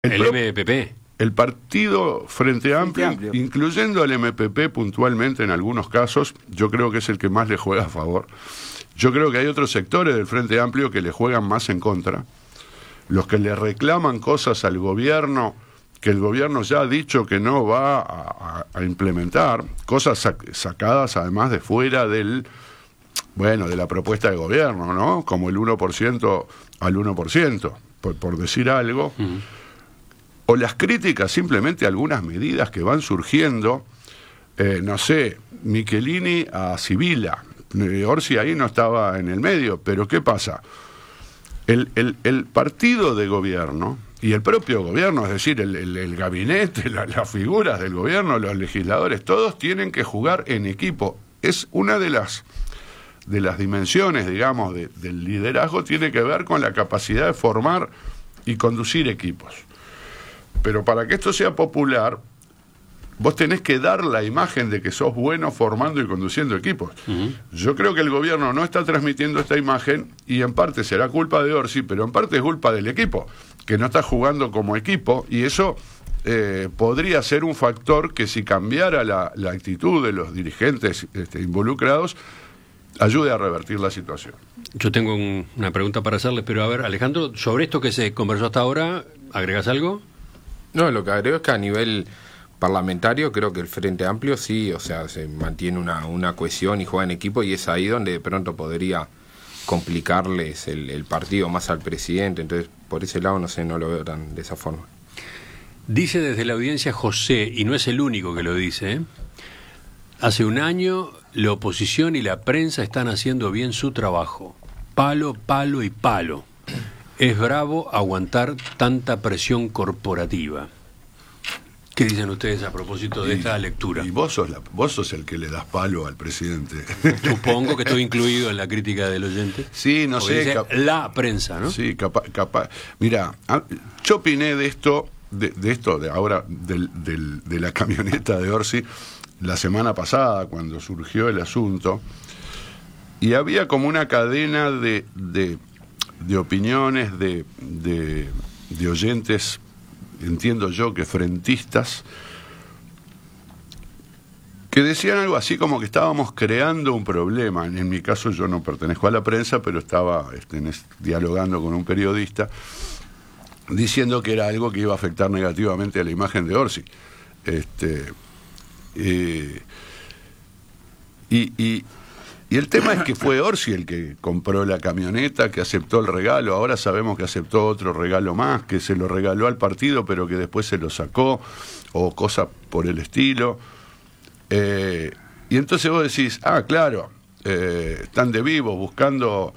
El MPP. El partido Frente Amplio, incluyendo al MPP puntualmente en algunos casos, yo creo que es el que más le juega a favor. Yo creo que hay otros sectores del Frente Amplio que le juegan más en contra. Los que le reclaman cosas al gobierno, que el gobierno ya ha dicho que no va a implementar, cosas sacadas además de fuera de la propuesta de gobierno, ¿no? Como el 1% al 1%, por decir algo. O las críticas simplemente a algunas medidas que van surgiendo, no sé, Michelini a Sibila, Orsi ahí no estaba en el medio, pero ¿qué pasa? El partido de gobierno y el propio gobierno, es decir, el gabinete, las figuras del gobierno, los legisladores, todos tienen que jugar en equipo. Es una de las dimensiones, digamos, del liderazgo, tiene que ver con la capacidad de formar y conducir equipos. Pero para que esto sea popular, vos tenés que dar la imagen de que sos bueno formando y conduciendo equipos. Yo creo que el gobierno no está transmitiendo esta imagen y en parte será culpa de Orsi, pero en parte es culpa del equipo, que no está jugando como equipo, y eso podría ser un factor que, si cambiara la actitud de los dirigentes involucrados, ayude a revertir la situación. Yo tengo una pregunta para hacerles, pero a ver, Alejandro, sobre esto que se conversó hasta ahora, ¿agregás algo? No, lo que agrego es que a nivel parlamentario creo que el Frente Amplio sí, o sea, se mantiene una cohesión y juega en equipo, y es ahí donde de pronto podría complicarles el partido más al presidente. Entonces, por ese lado, no sé, no lo veo tan de esa forma. Dice desde la audiencia José, y no es el único que lo dice, ¿eh? Hace un año la oposición y la prensa están haciendo bien su trabajo. Palo, palo y palo. Es bravo aguantar tanta presión corporativa. ¿Qué dicen ustedes a propósito de esta lectura? Y vos sos el que le das palo al presidente. Supongo que estoy incluido en la crítica del oyente. Sí, no sé. Dice la prensa, ¿no? Sí, capaz. Mira, yo opiné de esto, de la camioneta de Orsi, la semana pasada, cuando surgió el asunto, y había como una cadena de opiniones de oyentes, entiendo yo que frentistas, que decían algo así como que estábamos creando un problema. En mi caso, yo no pertenezco a la prensa, pero estaba dialogando con un periodista diciendo que era algo que iba a afectar negativamente a la imagen de Orsi. Y el tema es que fue Orsi el que compró la camioneta, que aceptó el regalo. Ahora sabemos que aceptó otro regalo más, que se lo regaló al partido, pero que después se lo sacó, o cosas por el estilo. Y entonces vos decís, claro, están de vivos buscando,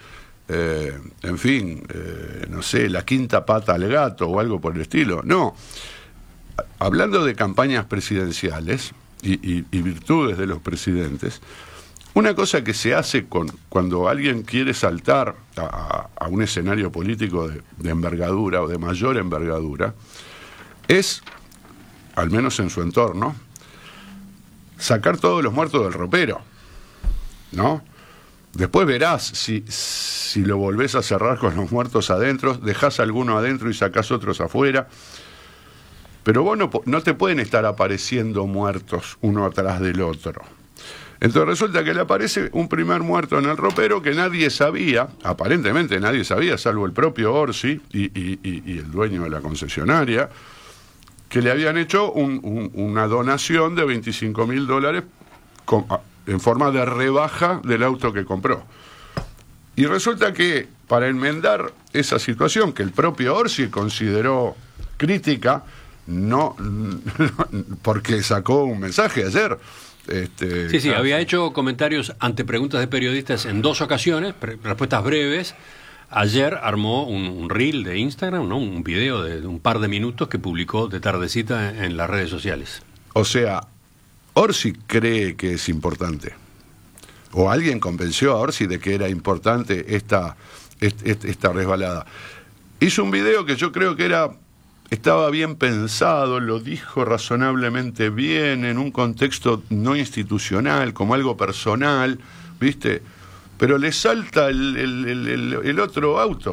no sé, la quinta pata al gato o algo por el estilo. No, hablando de campañas presidenciales y virtudes de los presidentes, una cosa que se hace cuando alguien quiere saltar a un escenario político de envergadura o de mayor envergadura es, al menos en su entorno, sacar todos los muertos del ropero, ¿no? Después verás si lo volvés a cerrar con los muertos adentro, dejás alguno adentro y sacás otros afuera. Pero vos no te pueden estar apareciendo muertos uno atrás del otro. Entonces resulta que le aparece un primer muerto en el ropero que nadie sabía, aparentemente nadie sabía, salvo el propio Orsi y el dueño de la concesionaria, que le habían hecho una donación de $25.000 en forma de rebaja del auto que compró. Y resulta que para enmendar esa situación que el propio Orsi consideró crítica, no porque sacó un mensaje ayer. Sí, había hecho comentarios ante preguntas de periodistas en 2 ocasiones, respuestas breves. Ayer armó un reel de Instagram, ¿no? Un video de un par de minutos que publicó de tardecita en las redes sociales. O sea, Orsi cree que es importante, o alguien convenció a Orsi de que era importante esta resbalada. Hizo un video que yo creo que estaba bien pensado, lo dijo razonablemente bien, en un contexto no institucional, como algo personal, ¿viste? Pero le salta el otro auto,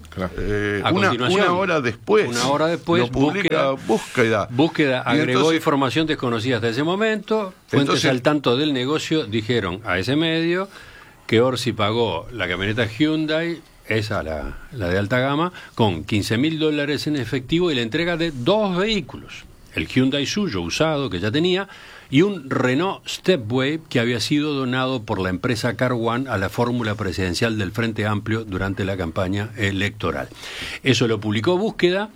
Claro. Una hora después lo publica Búsqueda. Agregó entonces, información desconocida hasta ese momento. Fuentes al tanto del negocio dijeron a ese medio que Orsi pagó la camioneta Hyundai, esa la de alta gama, con $15.000 en efectivo y la entrega de 2 vehículos. El Hyundai suyo usado que ya tenía y un Renault Stepway que había sido donado por la empresa Car One a la fórmula presidencial del Frente Amplio durante la campaña electoral. Eso lo publicó Búsqueda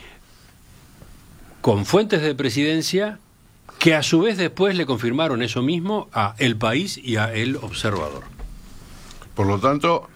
con fuentes de presidencia que a su vez después le confirmaron eso mismo a El País y a El Observador. Por lo tanto,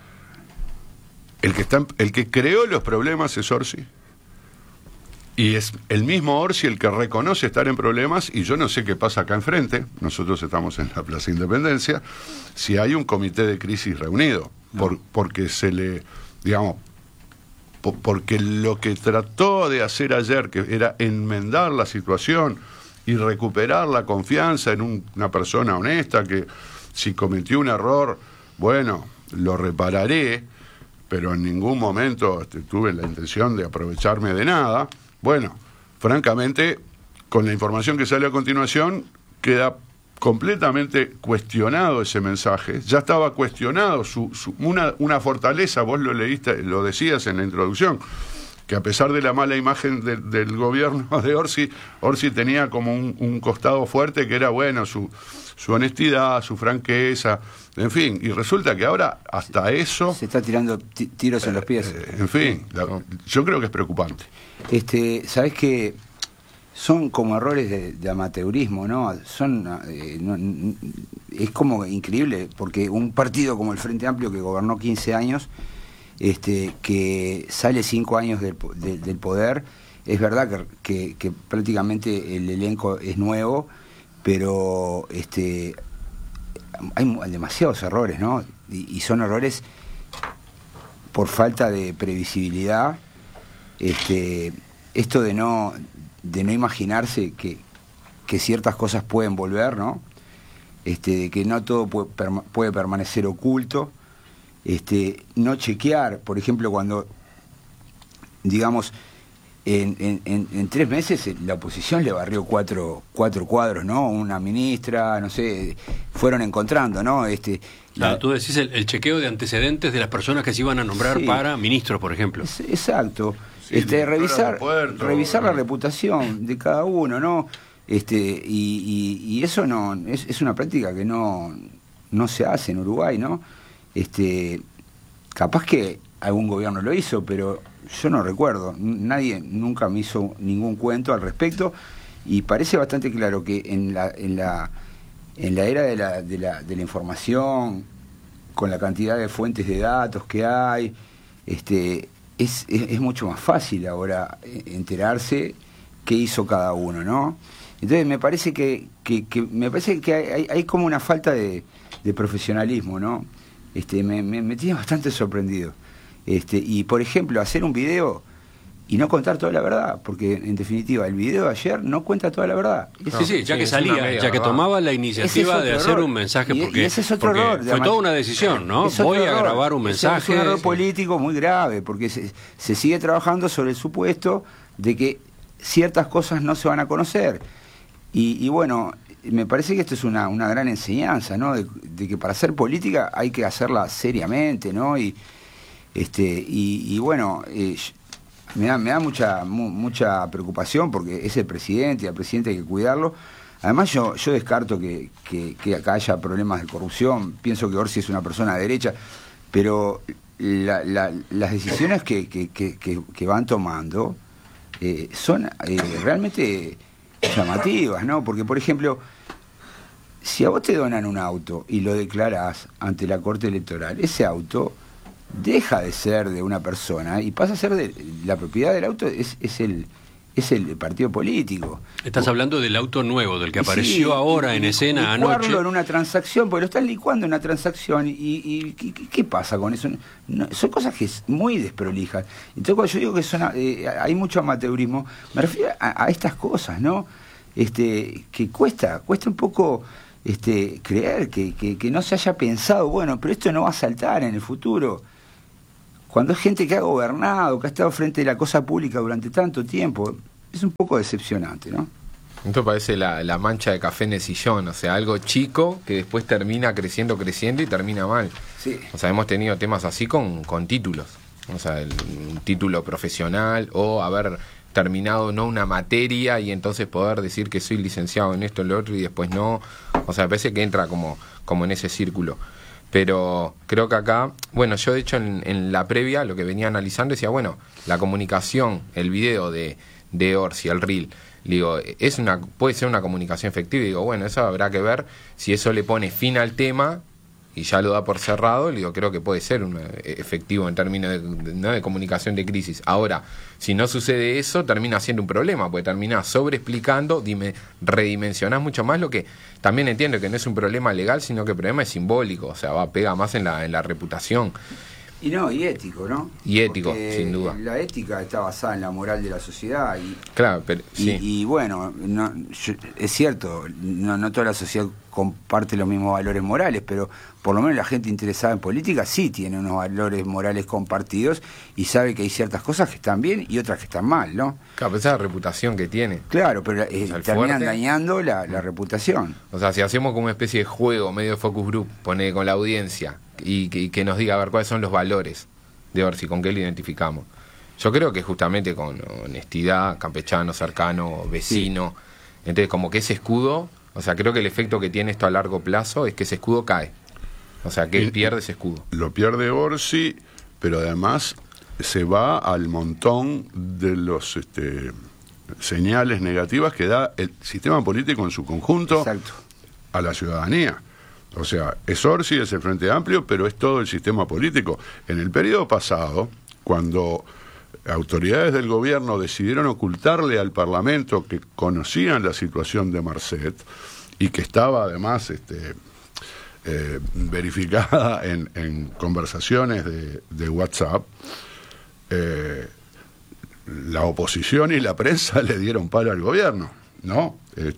el que creó los problemas es Orsi. Y es el mismo Orsi el que reconoce estar en problemas, y yo no sé qué pasa acá enfrente, nosotros estamos en la Plaza Independencia, si hay un comité de crisis reunido, porque se le, digamos, porque lo que trató de hacer ayer, que era enmendar la situación y recuperar la confianza en una persona honesta, que si cometió un error, bueno, lo repararé, pero en ningún momento tuve la intención de aprovecharme de nada. Bueno, francamente, con la información que sale a continuación, queda completamente cuestionado ese mensaje. Ya estaba cuestionado una fortaleza, vos lo leíste, lo decías en la introducción, que a pesar de la mala imagen del gobierno de Orsi tenía como un costado fuerte que era, bueno, su honestidad, su franqueza, en fin, y resulta que ahora hasta eso... Se está tirando tiros en los pies. En fin, yo creo que es preocupante. ¿Sabés qué? Son como errores de amateurismo, ¿no? Es como increíble, porque un partido como el Frente Amplio, que gobernó 15 años, que sale 5 años del poder, es verdad que prácticamente el elenco es nuevo, pero hay demasiados errores, ¿no? Y son errores por falta de previsibilidad. Esto de no imaginarse que ciertas cosas pueden volver, ¿no? De que no todo puede permanecer oculto. No chequear, por ejemplo, cuando, digamos, en 3 meses la oposición le barrió cuatro cuadros, ¿no? Una ministra, no sé, fueron encontrando, ¿no? Claro, tú decís el chequeo de antecedentes de las personas que se iban a nombrar para ministros, por ejemplo. Exacto. Revisar la reputación de cada uno, ¿no? Y eso no es una práctica que no se hace en Uruguay, ¿no? Capaz que algún gobierno lo hizo, pero yo no recuerdo. Nadie nunca me hizo ningún cuento al respecto, y parece bastante claro que en la era de la información, con la cantidad de fuentes de datos que hay, es mucho más fácil ahora enterarse qué hizo cada uno, ¿no? Entonces me parece que hay como una falta de profesionalismo, ¿no? Me tiene bastante sorprendido. Y por ejemplo, hacer un video y no contar toda la verdad, porque en definitiva el video de ayer no cuenta toda la verdad. Ya que salía, ya que tomaba la iniciativa de hacer un mensaje, porque ese es otro error. Fue toda una decisión, ¿no? Voy a grabar un mensaje. Es un error político muy grave, porque se sigue trabajando sobre el supuesto de que ciertas cosas no se van a conocer. Y bueno, me parece que esto es una gran enseñanza, ¿no? De que para hacer política hay que hacerla seriamente, ¿no? Y bueno, me da mucha preocupación, porque es el presidente, y al presidente hay que cuidarlo. Además yo descarto que acá haya problemas de corrupción. Pienso que Orsi es una persona de derecha, pero las decisiones que van tomando son realmente llamativas, ¿no? Porque, por ejemplo, si a vos te donan un auto y lo declarás ante la Corte Electoral, ese auto deja de ser de una persona y pasa a ser la propiedad del auto es el partido político. Estás hablando del auto nuevo, del que apareció ahora en escena anoche. Licuarlo en una transacción, porque lo están licuando en una transacción, y ¿qué pasa con eso? Son cosas que es muy desprolijas. Entonces, cuando yo digo que hay mucho amateurismo, me refiero a estas cosas, ¿no? Que cuesta un poco creer que no se haya pensado, bueno, pero esto no va a saltar en el futuro. cuando es gente que ha gobernado, que ha estado frente a la cosa pública durante tanto tiempo, es un poco decepcionante, ¿no? Esto parece la mancha de café en el sillón, o sea, algo chico que después termina creciendo y termina mal. Sí. O sea, hemos tenido temas así con títulos, o sea, un título profesional o haber terminado no una materia y entonces poder decir que soy licenciado en esto, en lo otro y después no. O sea, me parece que entra como en ese círculo. Pero creo que acá, bueno, yo de hecho en la previa lo que venía analizando decía, bueno, la comunicación, el video de Orsi, el reel, digo, puede ser una comunicación efectiva, y digo, bueno, eso habrá que ver si eso le pone fin al tema y ya lo da por cerrado. Digo, creo que puede ser efectivo en términos de comunicación de crisis. Ahora, si no sucede eso, termina siendo un problema, porque termina sobreexplicando, redimensionás mucho más lo que también entiendo que no es un problema legal, sino que el problema es simbólico, o sea, pega más en la reputación. Y ético, ¿no? Y ético, porque sin duda. La ética está basada en la moral de la sociedad. Claro, pero sí. Y bueno, es cierto, no toda la sociedad comparte los mismos valores morales, pero por lo menos la gente interesada en política sí tiene unos valores morales compartidos y sabe que hay ciertas cosas que están bien y otras que están mal, ¿no? Claro, pero esa reputación que tiene. Claro, pero terminan fuerte, dañando la reputación. O sea, si hacemos como una especie de juego, medio de focus group, pone con la audiencia y que nos diga a ver cuáles son los valores de Orsi, con qué lo identificamos. Yo creo que justamente con honestidad, campechano, cercano, vecino. Sí. Entonces, como que ese escudo, o sea, creo que el efecto que tiene esto a largo plazo es que ese escudo cae. O sea, que él pierde ese escudo. Lo pierde Orsi, pero además se va al montón de los señales negativas que da el sistema político en su conjunto. Exacto. A la ciudadanía. O sea, es Orsi, es el Frente Amplio, pero es todo el sistema político. En el periodo pasado, cuando autoridades del gobierno decidieron ocultarle al Parlamento que conocían la situación de Marcet y que estaba además verificada en conversaciones de WhatsApp, la oposición y la prensa le dieron palo al gobierno, ¿no?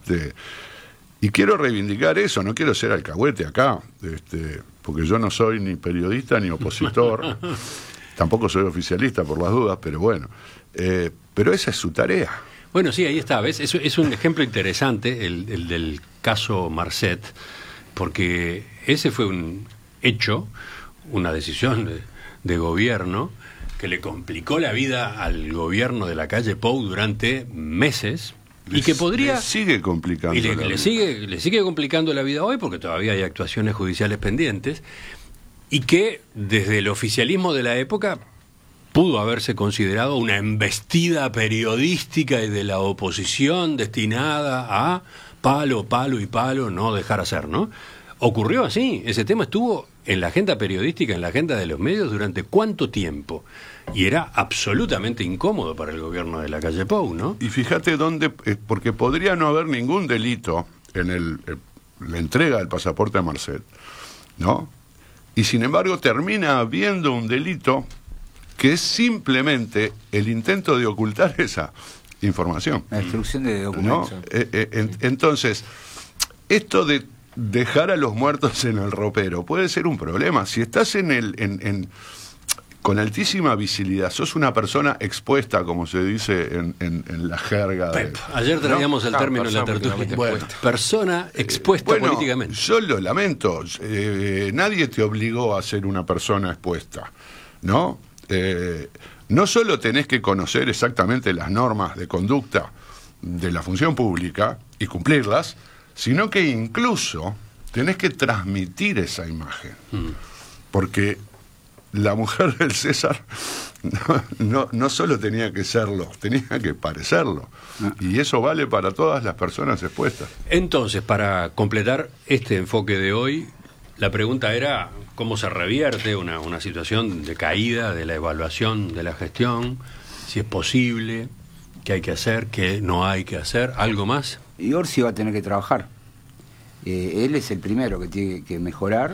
Y quiero reivindicar eso, no quiero ser alcahuete acá, porque yo no soy ni periodista ni opositor, tampoco soy oficialista por las dudas, pero bueno, pero esa es su tarea. Bueno, sí, ahí está, ¿ves? Es un ejemplo interesante el del caso Marcet, porque ese fue un hecho, una decisión de gobierno que le complicó la vida al gobierno de la calle Pou durante meses. Y que podría... Le sigue complicando y le sigue complicando la vida hoy, porque todavía hay actuaciones judiciales pendientes, y que desde el oficialismo de la época pudo haberse considerado una embestida periodística y de la oposición destinada a palo, no dejar hacer, ¿no? Ocurrió así, ese tema estuvo en la agenda periodística, en la agenda de los medios durante ¿cuánto tiempo? Y era absolutamente incómodo para el gobierno de la calle Pou, ¿no? Y fíjate dónde, porque podría no haber ningún delito en la entrega del pasaporte a Marcet, ¿no? Y sin embargo termina habiendo un delito que es simplemente el intento de ocultar esa información. La destrucción de documentos. ¿No? Entonces, esto de dejar a los muertos en el ropero puede ser un problema. Si estás con altísima visibilidad, sos una persona expuesta, como se dice en la jerga. Ayer traíamos el término en la tertulia. Bueno, persona expuesta políticamente. Yo lo lamento. Nadie te obligó a ser una persona expuesta, ¿no? No solo tenés que conocer exactamente las normas de conducta de la función pública y cumplirlas, sino que incluso tenés que transmitir esa imagen. Porque la mujer del César no solo tenía que serlo, tenía que parecerlo. Y eso vale para todas las personas expuestas. Entonces, para completar este enfoque de hoy, la pregunta era cómo se revierte una situación de caída de la evaluación de la gestión, si es posible, qué hay que hacer, qué no hay que hacer, ¿algo más? Y Orsi va a tener que trabajar. Él es el primero que tiene que mejorar.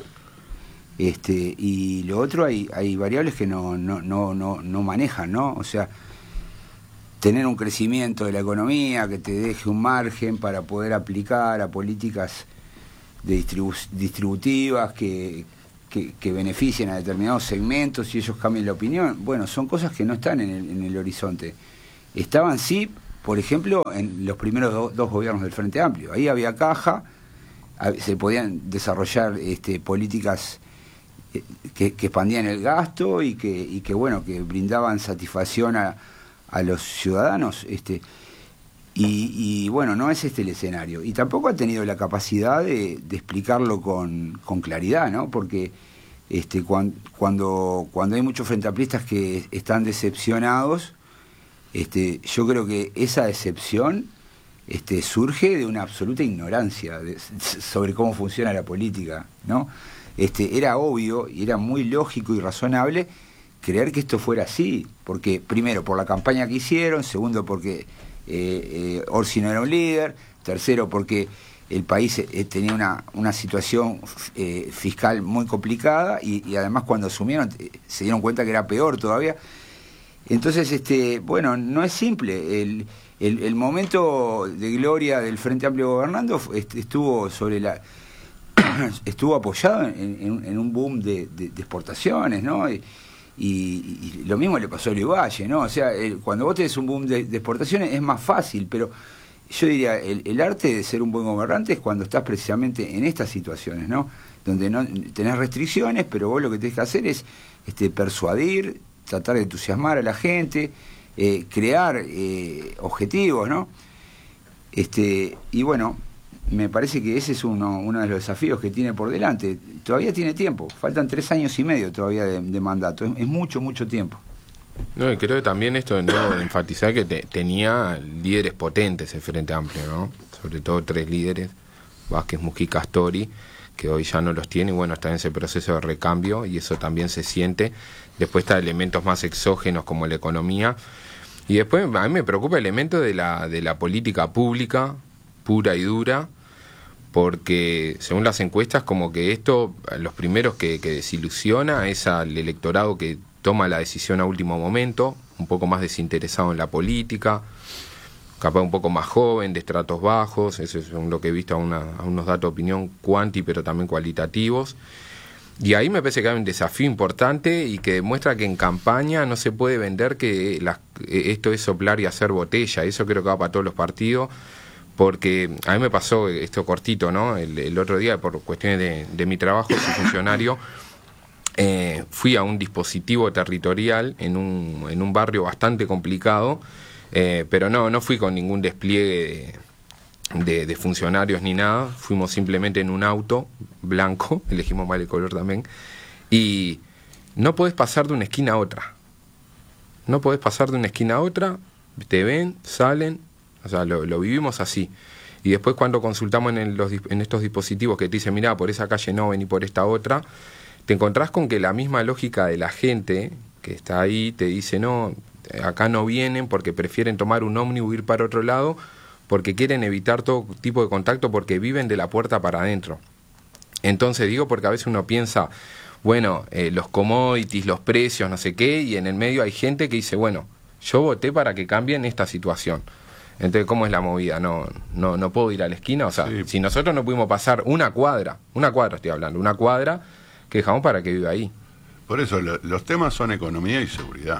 Y lo otro, hay variables que no manejan, ¿no? O sea, tener un crecimiento de la economía que te deje un margen para poder aplicar a políticas distributivas que que beneficien a determinados segmentos y ellos cambien la opinión. Bueno, son cosas que no están en el horizonte. Estaban sí, por ejemplo, en los primeros dos gobiernos del Frente Amplio. Ahí había caja, se podían desarrollar políticas que expandían el gasto y que bueno, que brindaban satisfacción a los ciudadanos. Y bueno, no es el escenario. Y tampoco ha tenido la capacidad de explicarlo con claridad, ¿no? Porque cuando hay muchos frentamplistas que están decepcionados, yo creo que esa decepción surge de una absoluta ignorancia sobre cómo funciona la política, ¿no? Era obvio y era muy lógico y razonable creer que esto fuera así, porque primero por la campaña que hicieron, segundo porque Orsi no era un líder, tercero porque el país tenía una situación fiscal muy complicada y además cuando asumieron se dieron cuenta que era peor todavía. Entonces, bueno, no es simple. El momento de gloria del Frente Amplio gobernando estuvo apoyado en un boom de exportaciones, ¿no? Y lo mismo le pasó a Luis Valle, ¿no? O sea, cuando vos tenés un boom de exportaciones es más fácil, pero yo diría, el arte de ser un buen gobernante es cuando estás precisamente en estas situaciones, ¿no? Donde no tenés restricciones, pero vos lo que tenés que hacer es persuadir, tratar de entusiasmar a la gente, crear objetivos, ¿no? Y bueno, me parece que ese es uno de los desafíos que tiene por delante. Todavía tiene tiempo, faltan 3 años y medio todavía de mandato, es mucho tiempo. No, y creo que también esto de enfatizar que tenía líderes potentes el Frente Amplio, ¿no? Sobre todo 3 líderes, Vázquez, Mujica, Astori, que hoy ya no los tiene, y bueno, está en ese proceso de recambio y eso también se siente. Después está elementos más exógenos como la economía, y después a mí me preocupa el elemento de la política pública, pura y dura, porque según las encuestas como que esto, los primeros que desilusiona es al electorado que toma la decisión a último momento, un poco más desinteresado en la política, capaz un poco más joven, de estratos bajos, eso es lo que he visto a unos datos de opinión cuanti, pero también cualitativos. Y ahí me parece que hay un desafío importante y que demuestra que en campaña no se puede vender que esto es soplar y hacer botella. Eso creo que va para todos los partidos, porque a mí me pasó esto cortito, ¿no? El otro día, por cuestiones de mi trabajo, soy funcionario, fui a un dispositivo territorial en un barrio bastante complicado, pero no fui con ningún despliegue de funcionarios ni nada, fuimos simplemente en un auto blanco, elegimos mal el color también, y no podés pasar de una esquina a otra, te ven, salen, o sea, lo vivimos así. Y después cuando consultamos en estos dispositivos que te dicen, mirá, por esa calle no, vení por esta otra, te encontrás con que la misma lógica de la gente que está ahí te dice, no, acá no vienen porque prefieren tomar un ómnibus, ir para otro lado, porque quieren evitar todo tipo de contacto, porque viven de la puerta para adentro. Entonces digo, porque a veces uno piensa, bueno, los commodities, los precios, no sé qué, y en el medio hay gente que dice, bueno, yo voté para que cambien esta situación. Entonces, ¿cómo es la movida? No puedo ir a la esquina, o sea, sí. Si nosotros no pudimos pasar una cuadra estoy hablando, una cuadra que dejamos para que viva ahí. Por eso, los temas son economía y seguridad.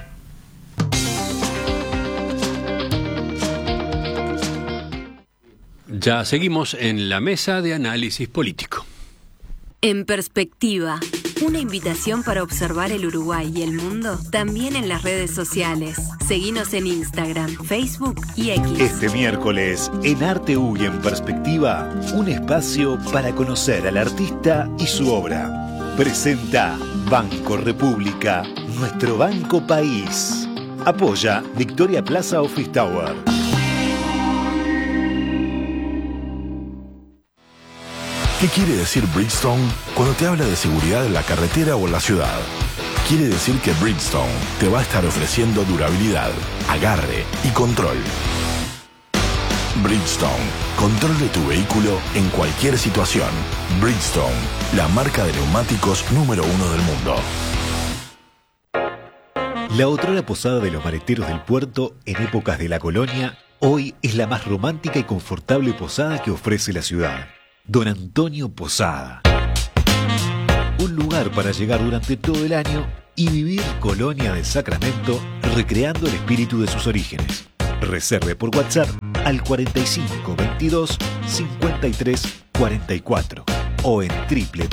Ya seguimos en la mesa de análisis político. En perspectiva, una invitación para observar el Uruguay y el mundo también en las redes sociales. Seguinos en Instagram, Facebook y X. Este miércoles, en Arte U y en Perspectiva, un espacio para conocer al artista y su obra. Presenta Banco República, nuestro banco país. Apoya Victoria Plaza Office Tower. ¿Qué quiere decir Bridgestone cuando te habla de seguridad en la carretera o en la ciudad? Quiere decir que Bridgestone te va a estar ofreciendo durabilidad, agarre y control. Bridgestone, control de tu vehículo en cualquier situación. Bridgestone, la marca de neumáticos número 1 del mundo. La otrora posada de los mareteros del puerto en épocas de la colonia, hoy es la más romántica y confortable posada que ofrece la ciudad. Don Antonio Posada. un lugar para llegar durante todo el año y vivir Colonia del Sacramento recreando el espíritu de sus orígenes. Reserve por WhatsApp al 45 22 53 44 o en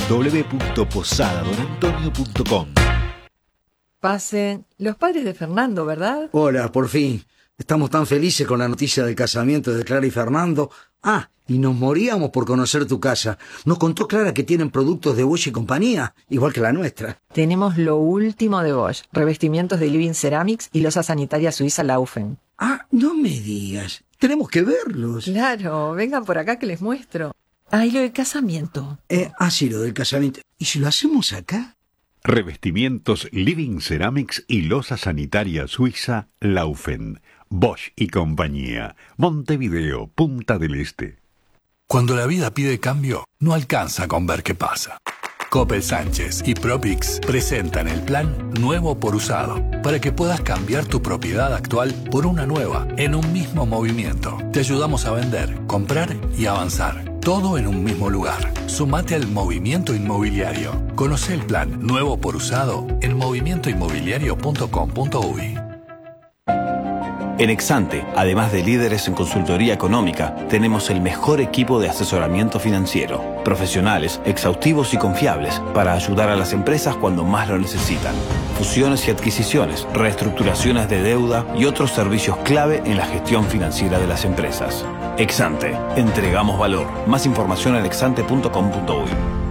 www.posadadonantonio.com. Pasen. Los padres de Fernando, ¿verdad? Hola, por fin. Estamos tan felices con la noticia del casamiento de Clara y Fernando. Ah, y nos moríamos por conocer tu casa. Nos contó Clara que tienen productos de Bosch y compañía, igual que la nuestra. Tenemos lo último de Bosch. Revestimientos de Living Ceramics y losa sanitaria suiza Laufen. Ah, no me digas. Tenemos que verlos. Claro, vengan por acá que les muestro. Ah, y lo del casamiento. Sí, lo del casamiento. ¿Y si lo hacemos acá? Revestimientos Living Ceramics y losa sanitaria suiza Laufen. Bosch y compañía. Montevideo, Punta del Este. Cuando la vida pide cambio, no alcanza con ver qué pasa. Coppel Sánchez y Propix presentan el plan Nuevo por Usado para que puedas cambiar tu propiedad actual por una nueva en un mismo movimiento. Te ayudamos a vender, comprar y avanzar. Todo en un mismo lugar. Sumate al movimiento inmobiliario. Conoce el plan Nuevo por Usado en movimientoinmobiliario.com.uy. En Exante, además de líderes en consultoría económica, tenemos el mejor equipo de asesoramiento financiero, profesionales, exhaustivos y confiables para ayudar a las empresas cuando más lo necesitan. Fusiones y adquisiciones, reestructuraciones de deuda y otros servicios clave en la gestión financiera de las empresas. Exante, entregamos valor. Más información en exante.com.uy.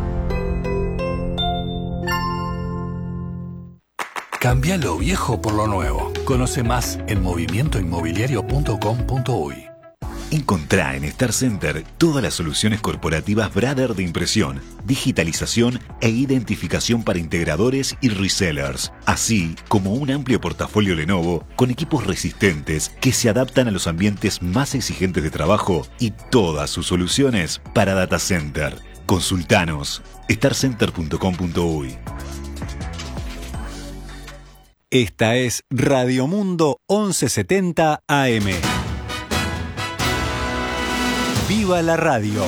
Cambia lo viejo por lo nuevo. Conoce más en movimientoinmobiliario.com.uy. Encontrá en Star Center todas las soluciones corporativas Brother de impresión, digitalización e identificación para integradores y resellers, así como un amplio portafolio Lenovo con equipos resistentes que se adaptan a los ambientes más exigentes de trabajo y todas sus soluciones para data center. Consultanos starcenter.com.uy. Esta es Radio Mundo 1170 AM. ¡Viva la radio!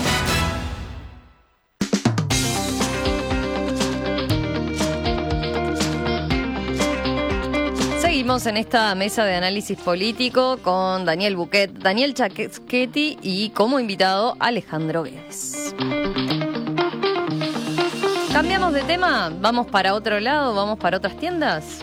Seguimos en esta mesa de análisis político con Daniel Buquet, Daniel Chaquetti y como invitado Alejandro Guedes. ¿Cambiamos de tema? ¿Vamos para otro lado? ¿Vamos para otras tiendas?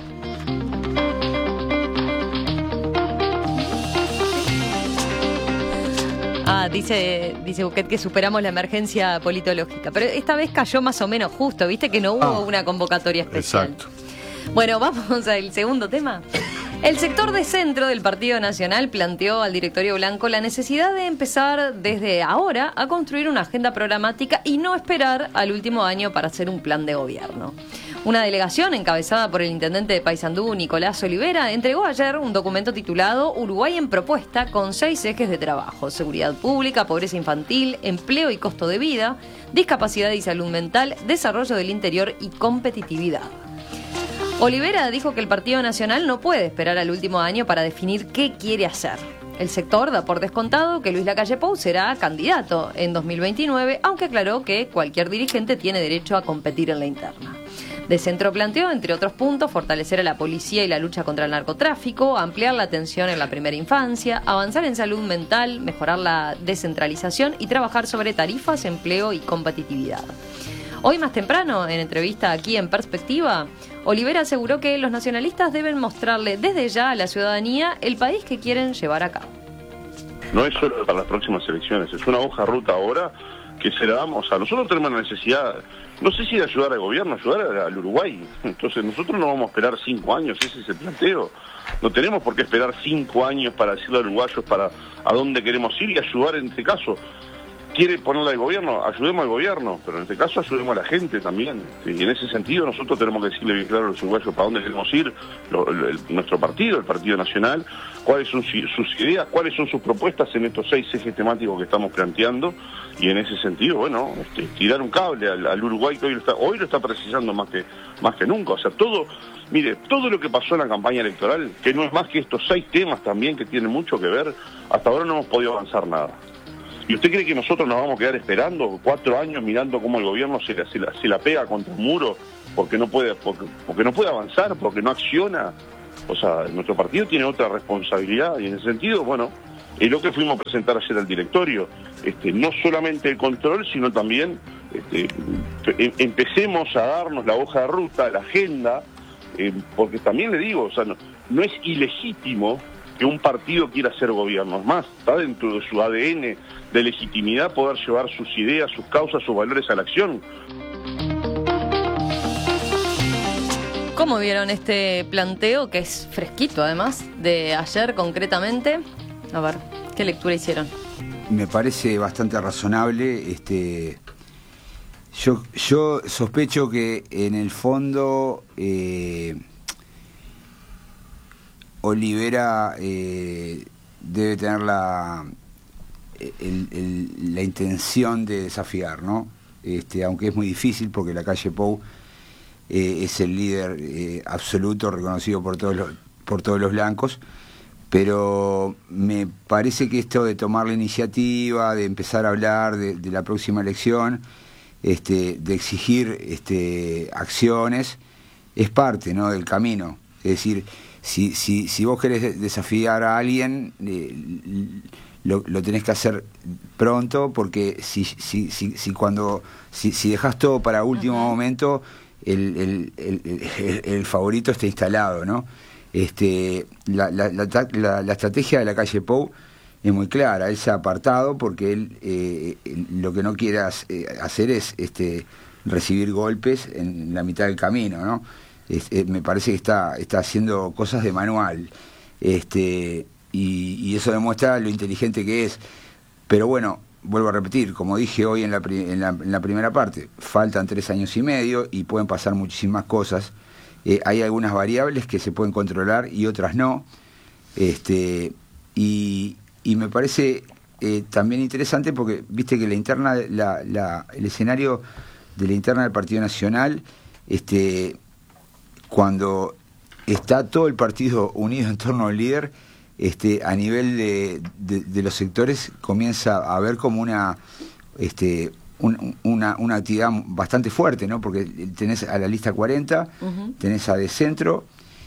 Dice Buquet que superamos la emergencia politológica, pero esta vez cayó más o menos justo, viste que no hubo una convocatoria especial. Exacto. Bueno, vamos al segundo tema. El sector de centro del Partido Nacional planteó al directorio blanco la necesidad de empezar desde ahora a construir una agenda programática y no esperar al último año para hacer un plan de gobierno. Una delegación encabezada por el intendente de Paysandú, Nicolás Olivera, entregó ayer un documento titulado Uruguay en propuesta con 6 ejes de trabajo: seguridad pública, pobreza infantil, empleo y costo de vida, discapacidad y salud mental, desarrollo del interior y competitividad. Olivera dijo que el Partido Nacional no puede esperar al último año para definir qué quiere hacer. El sector da por descontado que Luis Lacalle Pou será candidato en 2029, aunque aclaró que cualquier dirigente tiene derecho a competir en la interna. De centro planteó, entre otros puntos, fortalecer a la policía y la lucha contra el narcotráfico, ampliar la atención en la primera infancia, avanzar en salud mental, mejorar la descentralización y trabajar sobre tarifas, empleo y competitividad. Hoy más temprano, en entrevista aquí en Perspectiva, Olivera aseguró que los nacionalistas deben mostrarle desde ya a la ciudadanía el país que quieren llevar a cabo. No es solo para las próximas elecciones, es una hoja de ruta ahora que se la damos a... Nosotros tenemos la necesidad, no sé si de ayudar al gobierno, ayudar al Uruguay. Entonces nosotros no vamos a esperar 5 años, ese es el planteo. No tenemos por qué esperar 5 años para decirle a los uruguayos para a dónde queremos ir y ayudar en este caso. ¿Quiere ponerle al gobierno? Ayudemos al gobierno, pero en este caso ayudemos a la gente también. Y en ese sentido nosotros tenemos que decirle bien claro a los uruguayos para dónde queremos ir, nuestro partido, el Partido Nacional, cuáles son sus ideas, cuáles son sus propuestas en estos 6 ejes temáticos que estamos planteando. Y en ese sentido, bueno, tirar un cable al Uruguay que hoy lo está precisando más que nunca. O sea, todo lo que pasó en la campaña electoral, que no es más que estos 6 temas también que tienen mucho que ver, hasta ahora no hemos podido avanzar nada. ¿Y usted cree que nosotros nos vamos a quedar esperando 4 años mirando cómo el gobierno se la pega contra un muro porque no puede avanzar, porque no acciona? O sea, nuestro partido tiene otra responsabilidad y en ese sentido, bueno, es lo que fuimos a presentar ayer al directorio. No solamente el control, sino también empecemos a darnos la hoja de ruta, la agenda, porque también le digo, o sea, no es ilegítimo que un partido quiera hacer gobierno. Es más, está dentro de su ADN de legitimidad poder llevar sus ideas, sus causas, sus valores a la acción. ¿Cómo vieron este planteo, que es fresquito además, de ayer concretamente? A ver, ¿qué lectura hicieron? Me parece bastante razonable. Yo sospecho que en el fondo Olivera debe tener la intención de desafiar, ¿no? Aunque es muy difícil porque la calle Pou es el líder absoluto, reconocido por todos los blancos, pero me parece que esto de tomar la iniciativa, de empezar a hablar de la próxima elección, de exigir acciones, es parte, ¿no?, del camino. Es decir, si vos querés desafiar a alguien, lo tenés que hacer pronto, porque si dejás todo para último momento, el favorito está instalado, ¿no? La estrategia de la calle Pou es muy clara. Él se ha apartado porque él lo que no quiere hacer es recibir golpes en la mitad del camino, ¿no? Me parece que está haciendo cosas de manual, y eso demuestra lo inteligente que es. Pero bueno, vuelvo a repetir, como dije hoy en la primera parte, faltan 3 años y medio y pueden pasar muchísimas cosas. Hay algunas variables que se pueden controlar y otras no. Y me parece también interesante porque viste que la interna, el escenario de la interna del Partido Nacional, cuando está todo el partido unido en torno al líder, a nivel de los sectores comienza a haber como una actividad bastante fuerte, ¿no? Porque tenés a la lista 40, tenés a De Centro,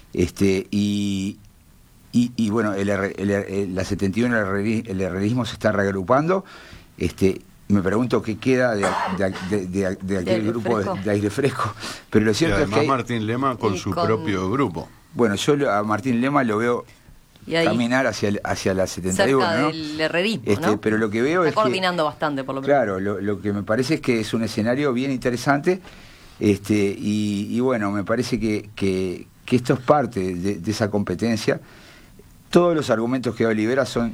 y bueno, la 71, el herrerismo se está reagrupando. Me pregunto qué queda de aquel grupo de aire fresco. Pero lo cierto es que Martín Lema con su propio grupo. Bueno, yo a Martín Lema lo veo caminar hacia la 71, cerca, ¿no?, del herrerismo, ¿no? Pero lo que veo está es coordinando bastante, por lo menos. Claro, lo que me parece es que es un escenario bien interesante, y bueno, me parece que esto es parte de esa competencia. Todos los argumentos que da Olivera son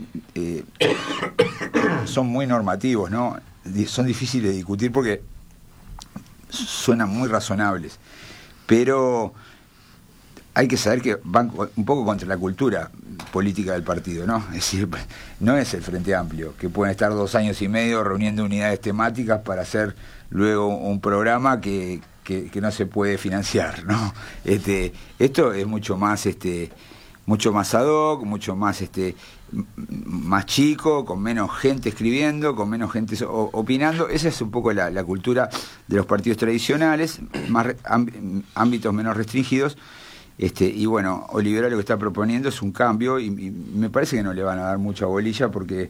muy normativos, ¿no? Son difíciles de discutir porque suenan muy razonables, pero hay que saber que van un poco contra la cultura política del partido, ¿no? Es decir, no es el Frente Amplio, que pueden estar 2 años y medio reuniendo unidades temáticas para hacer luego un programa que no se puede financiar, ¿no? Esto es mucho más ad hoc, mucho más más chico, con menos gente escribiendo, con menos gente opinando. Esa es un poco la cultura de los partidos tradicionales, más ámbitos menos restringidos. Y bueno, Olivera lo que está proponiendo es un cambio, y me parece que no le van a dar mucha bolilla porque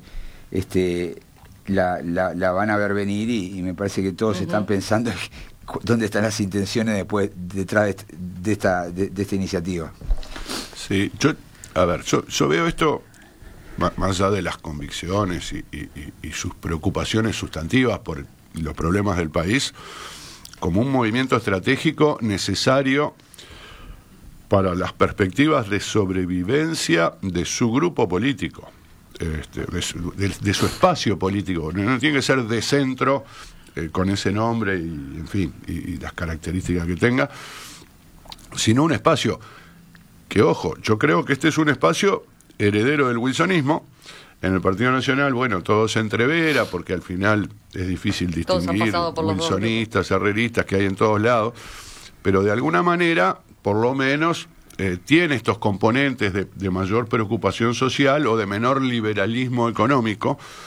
la van a ver venir, y me parece que todos están pensando dónde están las intenciones detrás de esta iniciativa. Sí, yo veo esto, más allá de las convicciones y sus preocupaciones sustantivas por los problemas del país, como un movimiento estratégico necesario para las perspectivas de sobrevivencia de su grupo político, de su espacio político. No tiene que ser de centro, con ese nombre y en fin, y las características que tenga, sino un espacio que, ojo, yo creo que este es un espacio heredero del wilsonismo. En el Partido Nacional, bueno, todo se entrevera porque al final es difícil distinguir wilsonistas, herreristas que hay en todos lados, pero de alguna manera, por lo menos, tiene estos componentes de mayor preocupación social o de menor liberalismo económico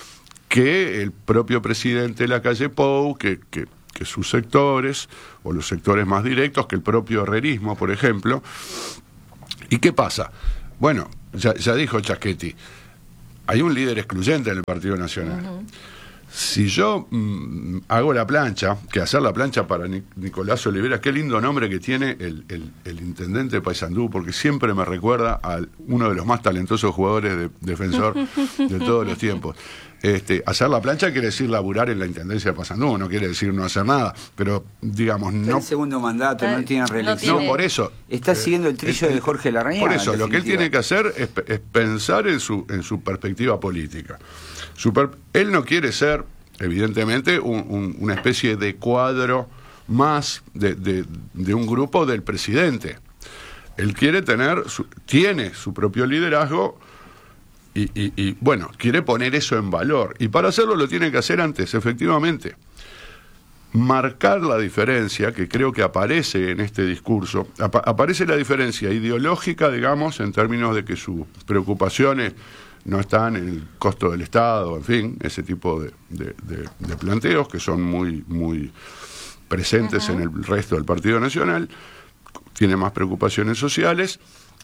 que el propio presidente de la calle Pou, que sus sectores, o los sectores más directos, que el propio herrerismo, por ejemplo. ¿Y qué pasa? Bueno, ya dijo Chaschetti, hay un líder excluyente en el Partido Nacional. Si yo hago la plancha, que hacer la plancha para Nicolás Olivera, qué lindo nombre que tiene el intendente de Paysandú, porque siempre me recuerda a uno de los más talentosos jugadores de defensor de todos los tiempos. Hacer la plancha quiere decir laburar en la intendencia de Paysandú, no quiere decir no hacer nada, pero digamos no. El segundo mandato, no tiene reelección. No, por eso. Está siguiendo el trillo de Jorge Larrañaga. Por eso, lo que él tiene que hacer es pensar en su perspectiva política. Él no quiere ser, evidentemente, una especie de cuadro más de un grupo del presidente. Él quiere tiene su propio liderazgo y bueno, quiere poner eso en valor. Y para hacerlo lo tiene que hacer antes, efectivamente. Marcar la diferencia, que creo que aparece en este discurso, aparece la diferencia ideológica, digamos, en términos de que sus preocupaciones no están en el costo del Estado, en fin, ese tipo de planteos que son muy presentes en el resto del Partido Nacional. Tiene más preocupaciones sociales,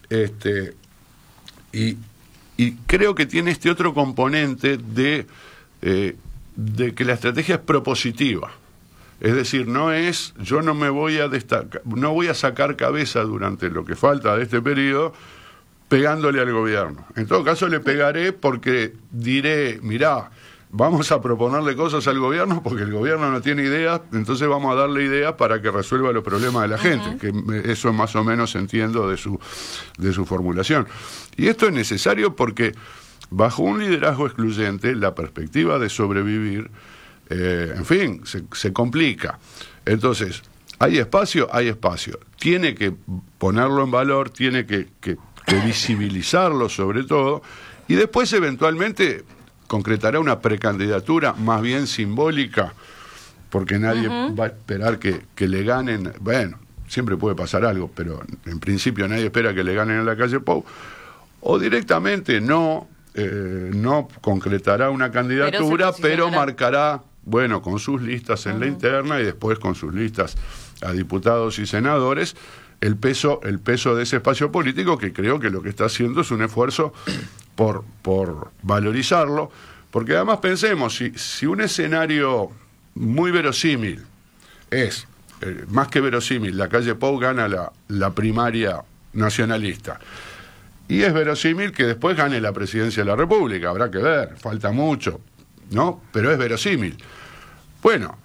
y creo que tiene este otro componente de que la estrategia es propositiva. Es decir, yo no me voy a no voy a sacar cabeza durante lo que falta de este periodo pegándole al gobierno. En todo caso le pegaré porque diré, mirá, vamos a proponerle cosas al gobierno porque el gobierno no tiene ideas, entonces vamos a darle ideas para que resuelva los problemas de la gente, que eso más o menos entiendo de su formulación. Y esto es necesario porque bajo un liderazgo excluyente la perspectiva de sobrevivir, en fin, se complica. Entonces, ¿hay espacio? Hay espacio. Tiene que ponerlo en valor, tiene que visibilizarlo sobre todo, y después eventualmente concretará una precandidatura más bien simbólica, porque nadie va a esperar que le ganen. Bueno, siempre puede pasar algo, pero en principio nadie espera que le ganen en la calle Pou, o directamente no concretará una candidatura, pero marcará, bueno, con sus listas en la interna y después con sus listas a diputados y senadores, el peso de ese espacio político, que creo que lo que está haciendo es un esfuerzo por valorizarlo, porque además pensemos, si un escenario muy verosímil es, más que verosímil, la calle Pou gana la primaria nacionalista, y es verosímil que después gane la presidencia de la República, habrá que ver, falta mucho, ¿no? Pero es verosímil. Bueno,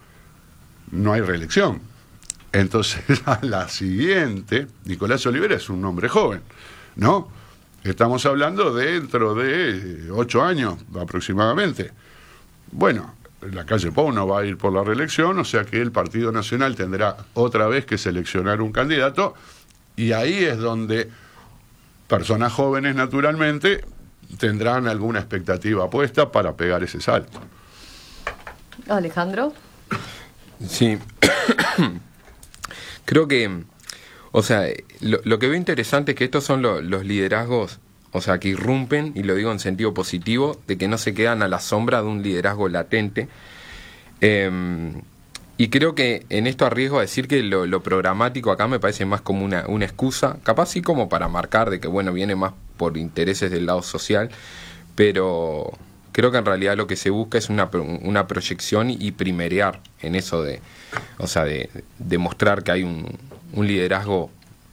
no hay reelección. Entonces, a la siguiente, Nicolás Olivera es un hombre joven, ¿no? Estamos hablando dentro de 8 años aproximadamente. Bueno, la calle Pou no va a ir por la reelección, o sea que el Partido Nacional tendrá otra vez que seleccionar un candidato, y ahí es donde personas jóvenes, naturalmente, tendrán alguna expectativa puesta para pegar ese salto. Alejandro. Sí. Creo que, o sea, lo que veo interesante es que estos son los liderazgos, o sea, que irrumpen, y lo digo en sentido positivo, de que no se quedan a la sombra de un liderazgo latente. Y creo que en esto arriesgo a decir que lo programático acá me parece más como una excusa, capaz sí como para marcar de que, bueno, viene más por intereses del lado social, pero creo que en realidad lo que se busca es una proyección y primerear en eso de mostrar que hay un liderazgo,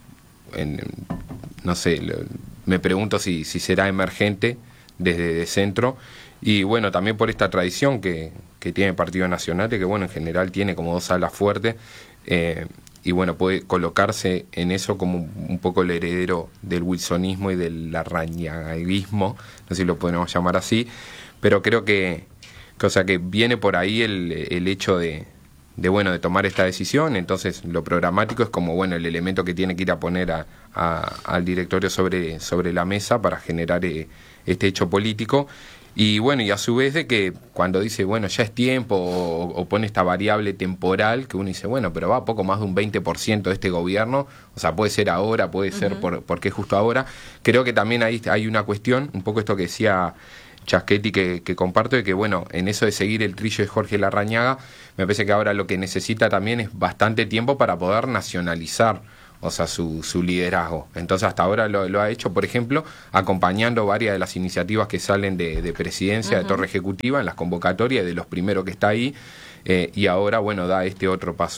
no sé, me pregunto si será emergente desde centro, y bueno, también por esta tradición que tiene el Partido Nacional, que bueno, en general tiene como dos alas fuertes, y bueno, puede colocarse en eso como un poco el heredero del wilsonismo y del larrañaguismo, no sé si lo podemos llamar así, pero creo que viene por ahí el hecho de tomar esta decisión. Entonces lo programático es como, bueno, el elemento que tiene que ir a poner al directorio sobre la mesa para generar este hecho político. Y bueno, y a su vez de que cuando dice, bueno, ya es tiempo, o pone esta variable temporal, que uno dice, bueno, pero va poco más de un 20% de este gobierno, o sea, puede ser ahora, puede ser porque justo ahora. Creo que también ahí hay una cuestión, un poco esto que decía Chaschetti que comparto, de que bueno, en eso de seguir el trillo de Jorge Larrañaga, me parece que ahora lo que necesita también es bastante tiempo para poder nacionalizar, o sea, su liderazgo. Entonces hasta ahora lo ha hecho, por ejemplo, acompañando varias de las iniciativas que salen de presidencia, de Torre Ejecutiva, en las convocatorias, de los primeros que está ahí, y ahora, bueno, da este otro paso.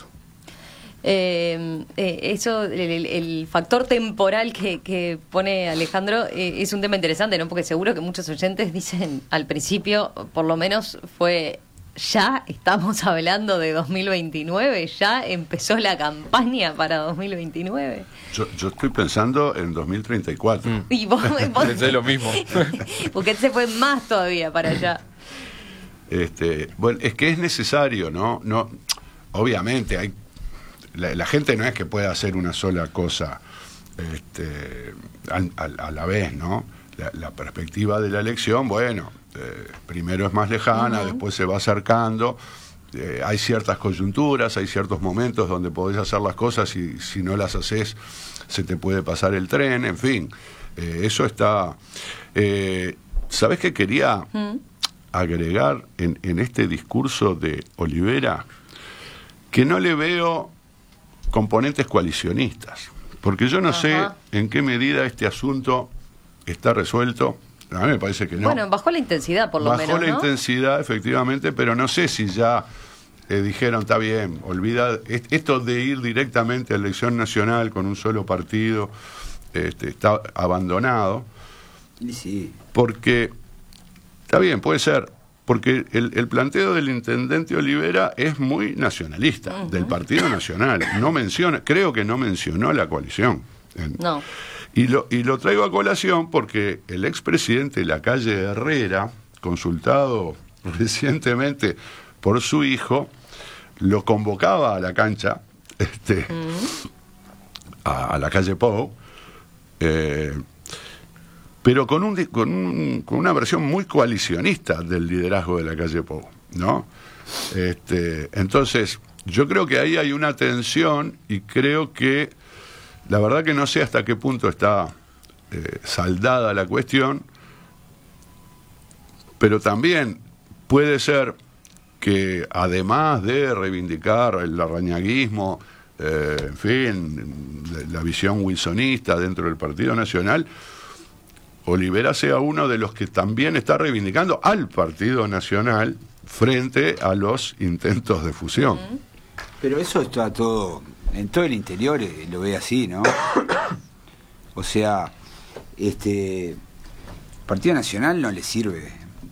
Eso, el factor temporal que pone Alejandro es un tema interesante, ¿no? Porque seguro que muchos oyentes dicen, al principio, por lo menos fue... Ya estamos hablando de 2029, ya empezó la campaña para 2029. Yo estoy pensando en 2034. Y vos pensé lo mismo. Porque se fue más todavía para allá. Bueno, es que es necesario, ¿no? Obviamente, hay la gente no es que pueda hacer una sola cosa a la vez, ¿no? La perspectiva de la elección, bueno, primero es más lejana, después se va acercando, hay ciertas coyunturas, hay ciertos momentos donde podés hacer las cosas y si no las haces se te puede pasar el tren, en fin, eso está... ¿Sabés qué quería agregar en este discurso de Olivera? Que no le veo componentes coalicionistas, porque yo no sé en qué medida este asunto está resuelto. A mí me parece que no. Bueno, bajó la intensidad por lo menos, bajó la intensidad, efectivamente, pero no sé si ya dijeron, está bien, olvida esto de ir directamente a la elección nacional con un solo partido, está abandonado. Sí. Porque, está bien, puede ser, porque el planteo del intendente Olivera es muy nacionalista, del Partido Nacional. No menciona, creo que no mencionó la coalición. No. Y lo traigo a colación porque el expresidente Lacalle Herrera, consultado recientemente por su hijo, lo convocaba a la cancha, a la calle Pou, pero con una versión muy coalicionista del liderazgo de la calle Pou, ¿no? Entonces, yo creo que ahí hay una tensión y creo que la verdad que no sé hasta qué punto está saldada la cuestión, pero también puede ser que además de reivindicar el larrañaguismo, en fin, la visión wilsonista dentro del Partido Nacional, Olivera sea uno de los que también está reivindicando al Partido Nacional frente a los intentos de fusión. Pero eso está todo... En todo el interior lo ve así, ¿no? O sea, Partido Nacional no le sirve,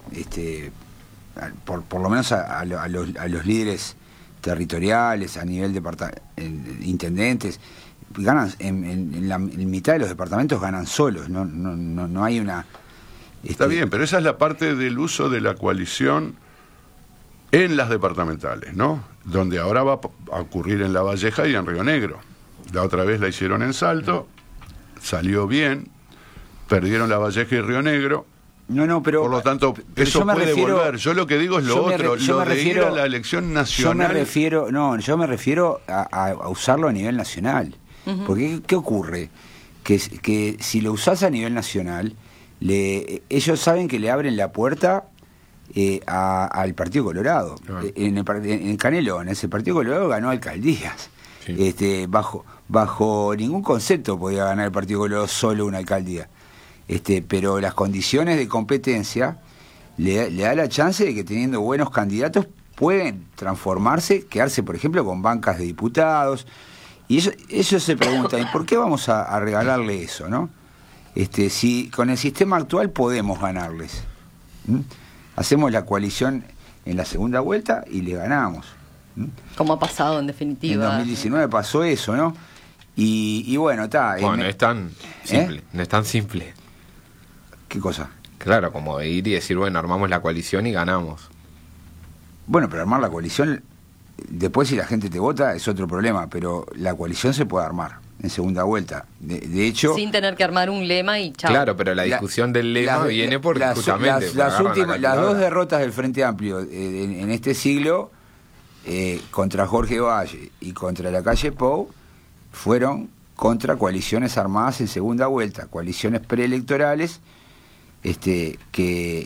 por lo menos a los líderes territoriales, a nivel intendentes, ganan en mitad de los departamentos ganan solos, no hay una... Está bien, pero esa es la parte del uso de la coalición en las departamentales, ¿no? Donde ahora va a ocurrir en La Valleja y en Río Negro. La otra vez la hicieron en Salto, salió bien, perdieron La Valleja y Río Negro. No, pero... Por lo tanto, eso puede volver. Yo lo que digo es lo otro, lo de ir a la elección nacional... Yo me refiero a usarlo a nivel nacional. Porque, ¿qué ocurre? Que si lo usás a nivel nacional, ellos saben que le abren la puerta... al Partido Colorado. Claro. En Canelones, el Partido Colorado ganó alcaldías. Sí. Bajo ningún concepto podía ganar el Partido Colorado solo una alcaldía. Pero las condiciones de competencia le da la chance de que teniendo buenos candidatos pueden transformarse, quedarse, por ejemplo, con bancas de diputados. Y eso se pregunta, ¿y por qué vamos a regalarle eso, no? Si con el sistema actual podemos ganarles. Hacemos la coalición en la segunda vuelta y le ganamos. Como ha pasado en definitiva. En 2019 pasó eso, ¿no? Y bueno, está... Bueno, no es tan simple. No es tan simple. ¿Qué cosa? Claro, como ir y decir, bueno, armamos la coalición y ganamos. Bueno, pero armar la coalición, después si la gente te vota es otro problema, pero la coalición se puede armar en segunda vuelta. De hecho... Sin tener que armar un lema y chao. Claro, pero la discusión del lema viene por justamente... Las dos derrotas del Frente Amplio en este siglo, contra Jorge Valle y contra la calle Pou, fueron contra coaliciones armadas en segunda vuelta, coaliciones preelectorales que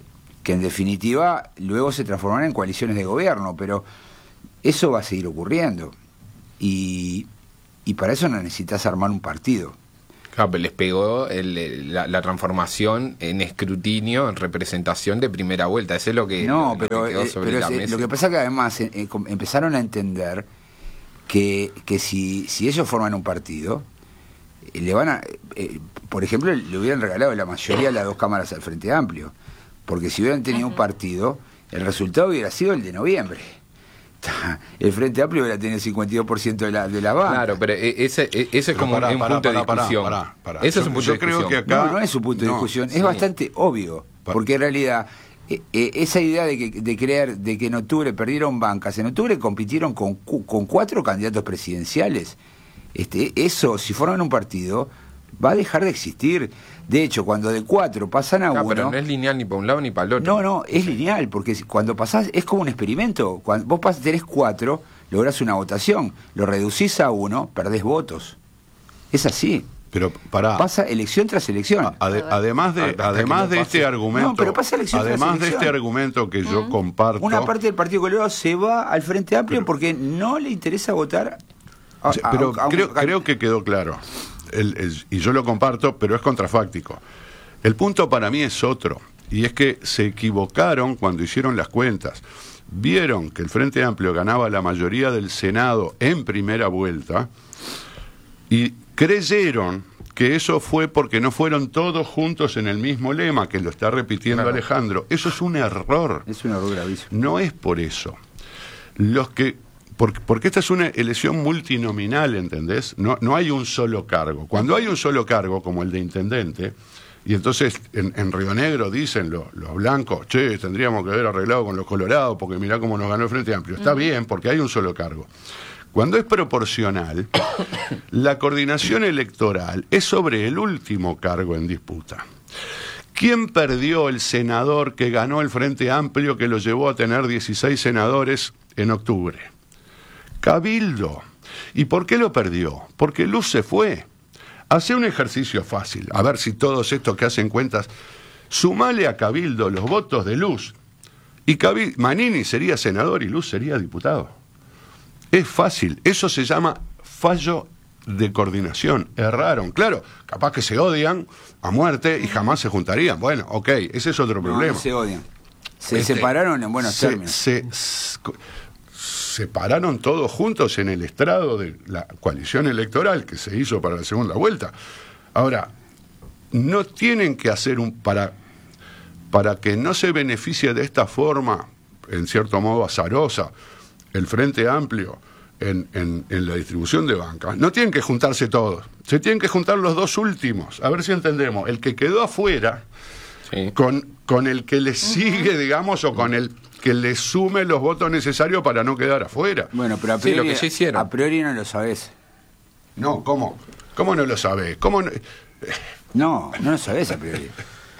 que en definitiva luego se transformarán en coaliciones de gobierno, pero eso va a seguir ocurriendo. Y para eso no necesitas armar un partido. Claro, pero les pegó la transformación en escrutinio, en representación de primera vuelta. Eso es lo que, no, lo que quedó sobre la mesa. Lo que pasa es que además empezaron a entender que si ellos forman un partido, le van a... por ejemplo, le hubieran regalado la mayoría de las 2 cámaras al Frente Amplio, porque si hubieran tenido un partido, el resultado hubiera sido el de noviembre. El Frente Amplio hubiera tenido el 52% de la bancas. Claro, pero ese es como un punto de discusión. Ese es un punto de discusión. Creo que acá no es un punto de discusión, es bastante obvio, porque en realidad esa idea de que en octubre perdieron bancas, en octubre compitieron con 4 candidatos presidenciales. Eso, si forman un partido, va a dejar de existir. De hecho, cuando de 4 pasan a 1... Pero no es lineal ni para un lado ni para el otro. No, es lineal, porque cuando pasás, es como un experimento. Cuando vos tenés 4, lográs una votación, lo reducís a 1, perdés votos. Es así. Pero pasa elección tras elección. Además de este argumento, que yo comparto, una parte del Partido Colorado se va al Frente Amplio porque no le interesa votar. Creo que quedó claro. Y yo lo comparto, pero es contrafáctico. El punto para mí es otro, y es que se equivocaron cuando hicieron las cuentas. Vieron que el Frente Amplio ganaba la mayoría del Senado en primera vuelta y creyeron que eso fue porque no fueron todos juntos en el mismo lema, que lo está repitiendo Alejandro. Eso es un error. Es un error gravísimo. No es por eso. Porque esta es una elección multinominal, ¿entendés? No hay un solo cargo. Cuando hay un solo cargo, como el de intendente, y entonces en Río Negro dicen los blancos, tendríamos que haber arreglado con los colorados, porque mirá cómo nos ganó el Frente Amplio. Está bien, porque hay un solo cargo. Cuando es proporcional, la coordinación electoral es sobre el último cargo en disputa. ¿Quién perdió el senador que ganó el Frente Amplio, que lo llevó a tener 16 senadores en octubre? Cabildo. ¿Y por qué lo perdió? Porque Luz se fue. Hace un ejercicio fácil, a ver si todos estos que hacen cuentas, sumale a Cabildo los votos de Luz, y Manini sería senador y Luz sería diputado. Es fácil, eso se llama fallo de coordinación. Erraron, claro, capaz que se odian a muerte y jamás se juntarían. Bueno, ok, ese es otro problema. No se odian. Se separaron en buenos términos. Separaron todos juntos en el estrado de la coalición electoral que se hizo para la segunda vuelta. Ahora, no tienen que hacer para que no se beneficie de esta forma, en cierto modo azarosa, el Frente Amplio en la distribución de bancas. No tienen que juntarse todos, se tienen que juntar los 2 últimos, a ver si entendemos, el que quedó afuera con el que le sigue, digamos, o con el que le sume los votos necesarios para no quedar afuera. Bueno, pero lo que ya hicieron. A priori no lo sabés. No, ¿cómo? ¿Cómo no lo sabés? ¿Cómo no lo sabés a priori.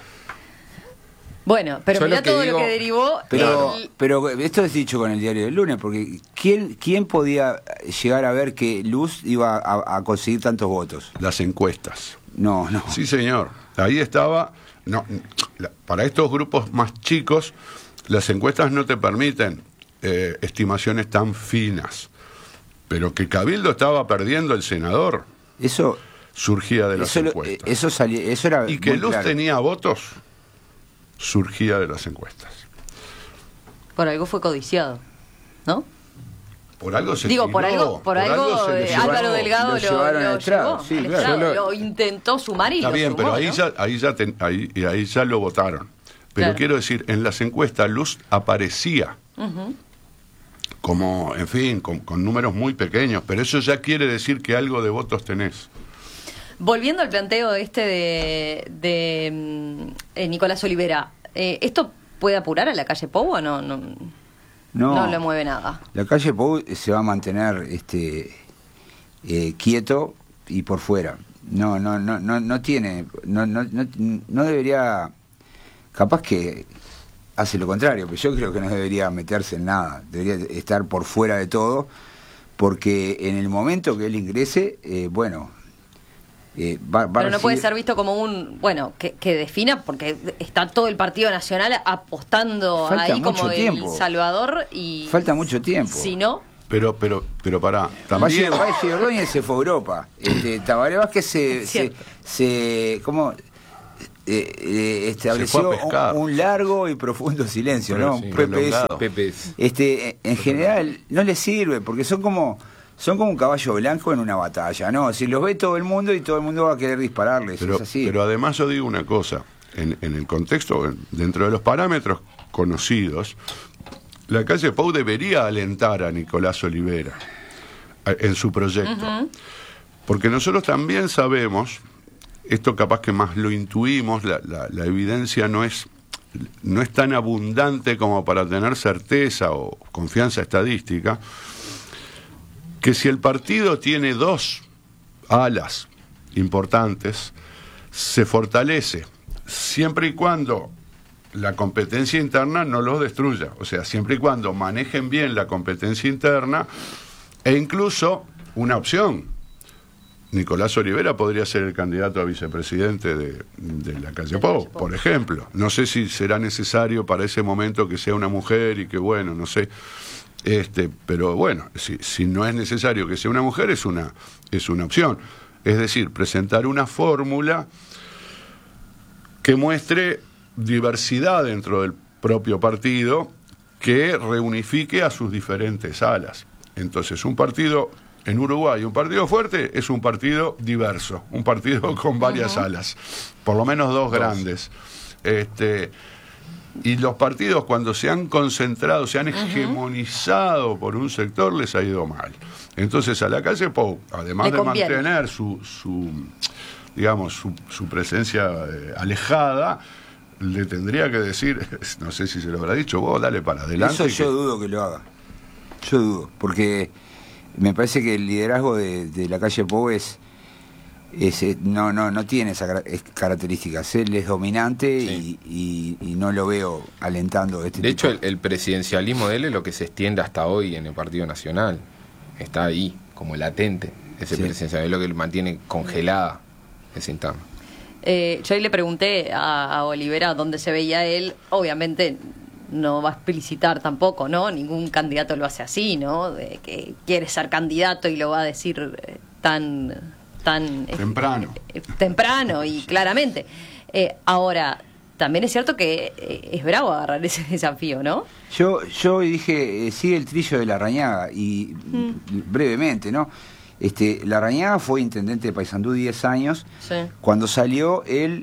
Bueno, pero mirá todo lo que derivó. Pero esto es dicho con el diario del lunes, porque ¿quién podía llegar a ver que Luz iba a conseguir tantos votos? Las encuestas. No. Sí, señor. Ahí estaba. Para estos grupos más chicos, las encuestas no te permiten estimaciones tan finas. Pero que Cabildo estaba perdiendo el senador. Eso surgía de las encuestas. Eso era y que Luz claro. tenía votos, surgía de las encuestas. Por algo fue codiciado, ¿no? Por algo se por algo Álvaro Delgado lo llevó. Sí, claro. Lo intentó sumar y está lo bien, sumó, pero ahí ya lo votaron. Pero quiero decir, en las encuestas Luz aparecía como, en fin, con números muy pequeños, pero eso ya quiere decir que algo de votos tenés. Volviendo al planteo de Nicolás Olivera, ¿esto puede apurar a la calle Pou o no le mueve nada? La calle Pou se va a mantener quieto y por fuera. No tiene, no debería, capaz que hace lo contrario, pero yo creo que no debería meterse en nada, debería estar por fuera de todo, porque en el momento que él ingrese, Pero no puede ser visto como que defina, porque está todo el Partido Nacional apostando Falta ahí mucho como tiempo. el salvador y falta mucho tiempo. Si no, pero pará, también Valle Ordóñez se fue a Europa. Tabaré Vázquez se estableció un largo y profundo silencio, Pero ¿no? sí, PPS. En general no le sirve, porque son como un caballo blanco en una batalla, ¿no? Si los ve todo el mundo y todo el mundo va a querer dispararles, es así. Pero además yo digo una cosa, en el contexto, dentro de los parámetros conocidos, la calle Pou debería alentar a Nicolás Olivera en su proyecto. Porque nosotros también sabemos, esto capaz que más lo intuimos, la evidencia no es tan abundante como para tener certeza o confianza estadística, que si el partido tiene dos alas importantes, se fortalece, siempre y cuando la competencia interna no los destruya. O sea, siempre y cuando manejen bien la competencia interna, e incluso una opción. Nicolás Olivera podría ser el candidato a vicepresidente de la calle Pou, por ejemplo. No sé si será necesario para ese momento que sea una mujer y que, bueno, no sé. Pero bueno, si no es necesario que sea una mujer, es una opción. Es decir, presentar una fórmula que muestre diversidad dentro del propio partido, que reunifique a sus diferentes alas. Entonces, un partido en Uruguay, un partido fuerte, es un partido diverso, un partido con varias alas, por lo menos dos grandes. Y los partidos, cuando se han concentrado, se han hegemonizado por un sector, les ha ido mal. Entonces, a la calle Pou, además de mantener su presencia alejada, le tendría que decir, no sé si se lo habrá dicho, vos dale para adelante. Eso yo dudo que lo haga. Yo dudo, porque me parece que el liderazgo de la calle Pou no tiene esas características. Él es dominante, sí. y no lo veo alentando este De hecho, el presidencialismo de él es lo que se extiende hasta hoy en el Partido Nacional. Está ahí, como latente, ese presidencialismo, es lo que lo mantiene congelada esa interna. Yo ahí le pregunté a Olivera dónde se veía él. Obviamente no va a explicitar tampoco, ¿no? Ningún candidato lo hace así, ¿no? De que quiere ser candidato y lo va a decir tan temprano y claramente. Ahora, también es cierto que es bravo agarrar ese desafío, ¿no? Yo dije, sigue el trillo de Larrañaga, y brevemente, ¿no? Larrañaga fue intendente de Paysandú 10 años. Sí. Cuando salió, él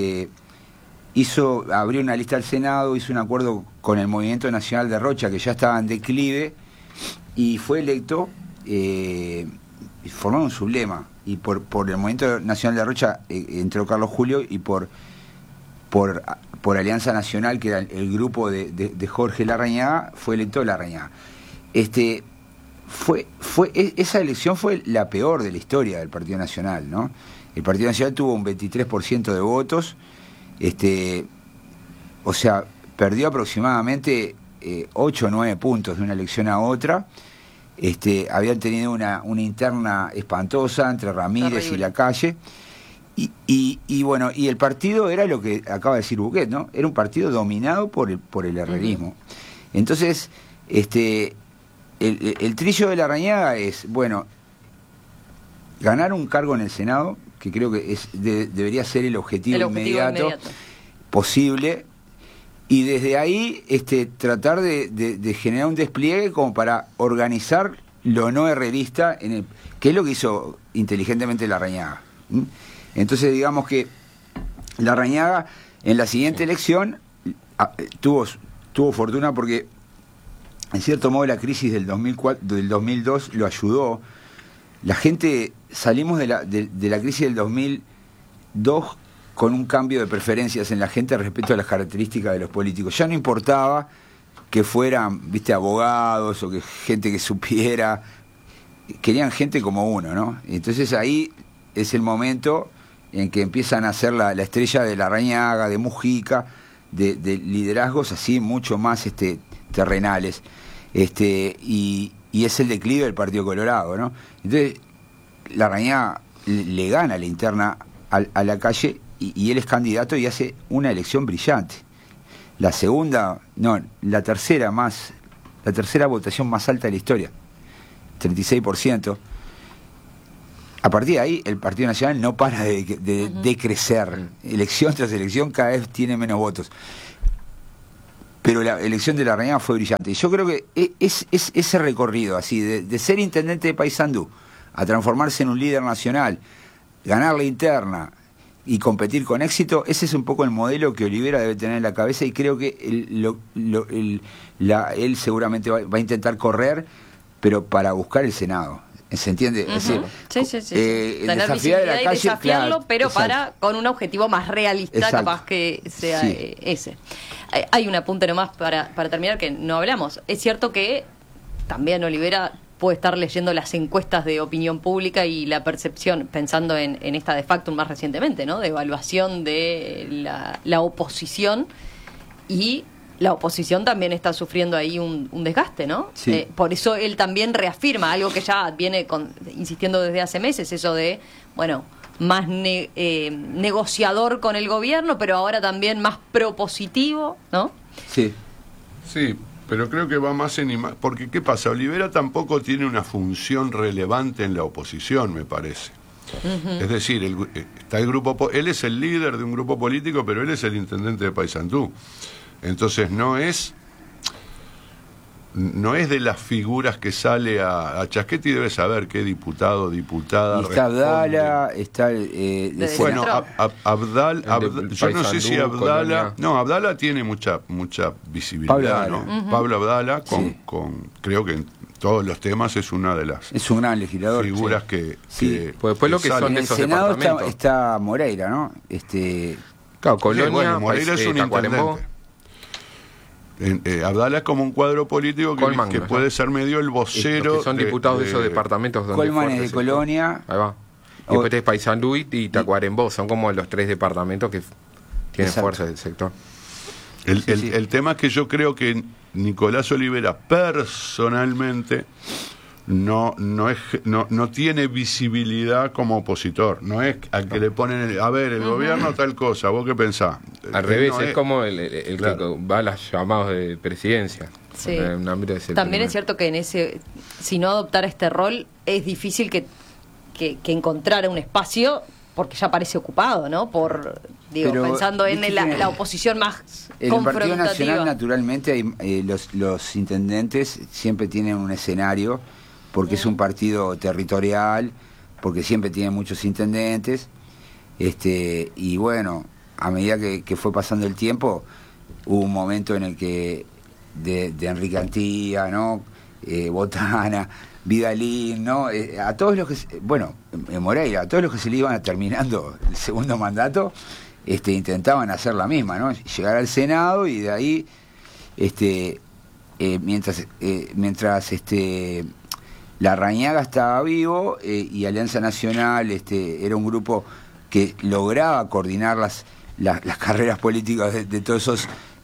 abrió una lista al Senado, hizo un acuerdo con el Movimiento Nacional de Rocha, que ya estaba en declive, y fue electo, y formaron un sublema. Y por el Movimiento Nacional de Rocha entró Carlos Julio, y por Alianza Nacional, que era el grupo de Jorge Larrañaga, fue electo Larrañaga. Esa elección fue la peor de la historia del Partido Nacional, ¿no? El Partido Nacional tuvo un 23% de votos, o sea, perdió aproximadamente 8 o 9 puntos de una elección a otra. Habían tenido una interna espantosa entre Ramírez y Lacalle, y bueno, y el partido era lo que acaba de decir Buquet, ¿no? Era un partido dominado por el herrerismo. Entonces, el trillo de Larrañaga es, bueno, ganar un cargo en el Senado, que creo que debería ser el objetivo inmediato posible, y desde ahí tratar de generar un despliegue como para organizar lo no herrerista, que es lo que hizo inteligentemente Larrañaga. Entonces, digamos que Larrañaga en la siguiente elección tuvo fortuna, porque en cierto modo la crisis del 2002 lo ayudó. La gente, salimos de la crisis del 2002 con un cambio de preferencias en la gente respecto a las características de los políticos. Ya no importaba que fueran, abogados o que gente que supiera, querían gente como uno, ¿no? Entonces ahí es el momento en que empiezan a hacer la estrella de Larrañaga, de Mujica, de liderazgos así mucho más terrenales, y es el declive del Partido Colorado, ¿no? Entonces Larrañaga le gana la interna a la Calle y él es candidato y hace una elección brillante. La tercera votación más alta de la historia, 36%. A partir de ahí, el Partido Nacional no para de crecer. Elección tras elección, cada vez tiene menos votos. Pero la elección de Larrañaga fue brillante. Y yo creo que es ese recorrido, así, de ser intendente de Paysandú a transformarse en un líder nacional, ganar la interna y competir con éxito, ese es un poco el modelo que Olivera debe tener en la cabeza, y creo que él seguramente va a intentar correr, pero para buscar el Senado. ¿Se entiende? Es decir, tener visibilidad y desafiarlo, claro, pero con un objetivo más realista, capaz que sea ese. Hay un apunte nomás para terminar que no hablamos. Es cierto que también Olivera puede estar leyendo las encuestas de opinión pública y la percepción, pensando en esta de Factum más recientemente, ¿no? De evaluación de la oposición, y la oposición también está sufriendo ahí un desgaste, ¿no? Sí. Por eso él también reafirma algo que ya viene insistiendo desde hace meses, eso de, más negociador con el gobierno, pero ahora también más propositivo, ¿no? Sí. Sí, pero creo que va más porque ¿qué pasa? Olivera tampoco tiene una función relevante en la oposición, me parece. Es decir, está el grupo, él es el líder de un grupo político, pero él es el intendente de Paysandú. Entonces no es de las figuras que sale a Chasquetti, debe saber qué diputado, diputada. Y está Abdala, está bueno, Abdal, yo no sé si Abdala, Abdala tiene mucha visibilidad, Pablo Abdala, creo que en todos los temas es una de las un gran legislador, figuras que pues después lo que son en el Senado está Moreira, ¿no? Claro, Colonia, Moreira es un intendente. Abdala es como un cuadro político que puede ser medio el vocero. Que son diputados de esos departamentos donde Colman es de Colonia. Ahí va. Y después de Paysandú y Tacuarembó. Son como los 3 departamentos que tienen fuerza del sector. El tema es que yo creo que Nicolás Olivera personalmente no tiene visibilidad como opositor. No es al que le ponen el gobierno tal cosa, ¿vos qué pensás? Al revés, es como el claro, que va a los llamados de presidencia. Sí. También es cierto que si no adoptara este rol, es difícil que encontrara un espacio, porque ya parece ocupado, ¿no? Pensando en la oposición más en confrontativa. En el Partido Nacional, naturalmente, los intendentes siempre tienen un escenario, porque es un partido territorial, porque siempre tiene muchos intendentes, y bueno, a medida que fue pasando el tiempo, hubo un momento en el que de Enrique Antía, ¿no? Botana, Vidalín, ¿no? A todos los que, Moreira, a todos los que se le iban terminando el segundo mandato, intentaban hacer la misma, ¿no? Llegar al Senado, y de ahí, mientras Larrañaga estaba vivo, y Alianza Nacional era un grupo que lograba coordinar las carreras políticas de todos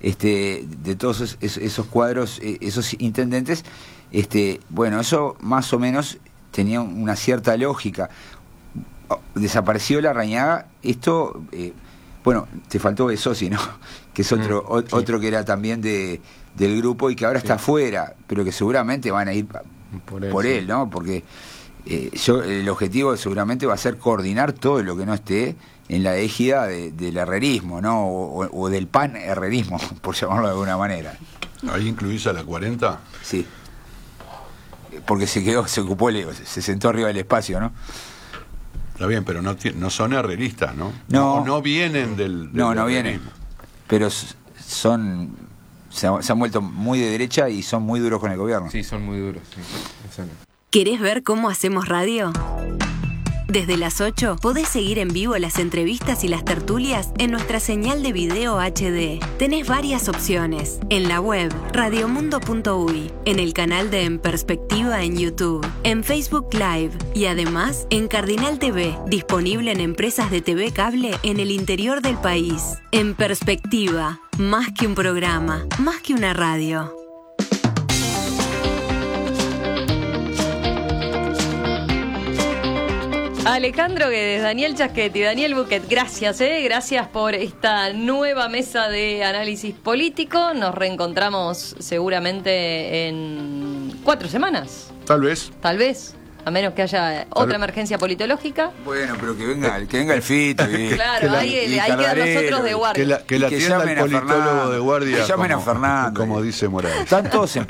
esos cuadros, esos intendentes. Eso más o menos tenía una cierta lógica. Desapareció Larrañaga, esto, te faltó Besosi, ¿no? Que es otro que era también del grupo y que ahora está afuera, pero que seguramente van a ir por él, ¿no? Porque el objetivo seguramente va a ser coordinar todo lo que no esté en la égida del herrerismo, ¿no? O del pan-herrerismo, por llamarlo de alguna manera. ¿Ahí incluís a la 40? Sí. Porque se ocupó, se sentó arriba del espacio, ¿no? Está bien, pero no son herreristas, ¿no? No vienen del no vienen. Pero se han vuelto muy de derecha y son muy duros con el gobierno. Sí, son muy duros. Sí. ¿Querés ver cómo hacemos radio? Desde las 8 podés seguir en vivo las entrevistas y las tertulias en nuestra señal de video HD. Tenés varias opciones. En la web radiomundo.uy, en el canal de En Perspectiva en YouTube, en Facebook Live y además en Cardinal TV, disponible en empresas de TV cable en el interior del país. En Perspectiva, más que un programa, más que una radio. Alejandro Guedes, Daniel Chasquetti, Daniel Buquet, gracias, gracias por esta nueva mesa de análisis político. Nos reencontramos seguramente en 4 semanas. Tal vez. Tal vez. A menos que haya otra emergencia politológica. Bueno, pero que venga el Fito. Claro, ahí quedan nosotros de guardia. Que la atienda el politólogo de guardia. Que llamen a Fernando. Como dice Morales. Están todos en